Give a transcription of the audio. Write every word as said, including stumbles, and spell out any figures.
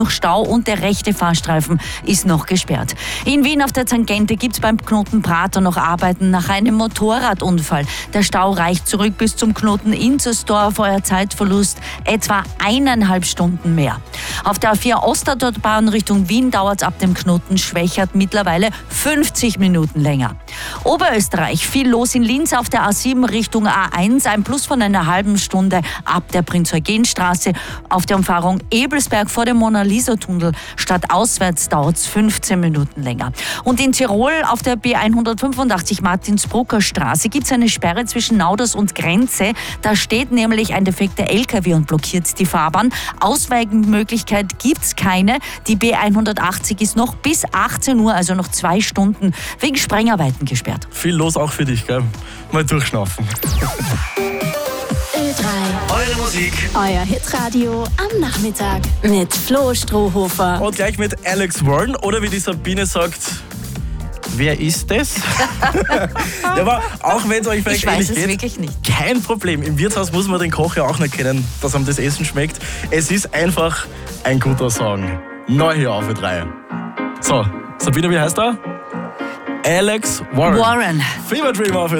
noch Stau und der rechte Fahrstreifen ist noch gesperrt. In Wien auf der Tangente gibt es beim Knoten Prater noch Arbeiten nach einem Motorradunfall. Der Stau reicht zurück bis zum Knoten Inzersdorf, euer Zeitverlust etwa eineinhalb Stunden mehr. Auf der A vier Ostautobahn Richtung Wien dauert es ab dem Knoten Schwächert mittlerweile fünfzig Minuten länger. Oberösterreich, viel los in Linz auf der A sieben Richtung A eins, ein Plus von einer halben Stunde ab der Prinz-Eugen-Straße. Auf der Umfahrung Ebelsberg vor dem Mona-Lisa-Tunnel statt auswärts dauert es fünfzehn Minuten länger. Und in Tirol auf der B hundertfünfundachtzig Martinsbrucker Straße gibt es eine Sperre zwischen Nauders und Grenze. Da steht nämlich ein defekter L K W und blockiert die Fahrbahn. Ausweichmöglichkeit gibt es keine. Die B hundertachtzig ist noch bis achtzehn Uhr, also noch zwei Stunden, wegen Sprengarbeiten gesperrt. Viel los auch für dich, gell? Mal durchschnaufen. Ö drei. Eure Musik. Euer Hitradio am Nachmittag mit Flo Strohhofer. Und gleich mit Alex Warren, oder wie die Sabine sagt, wer ist das? Ja, aber auch wenn es euch vielleicht Ich weiß ähnlich es geht, wirklich nicht. kein Problem. Im Wirtshaus muss man den Koch ja auch nicht kennen, dass ihm das Essen schmeckt. Es ist einfach ein guter Song. Neu hier auf Ö drei. So, Sabine, wie heißt er? Alex Warren. Warren. Fever Dream auf Ö drei.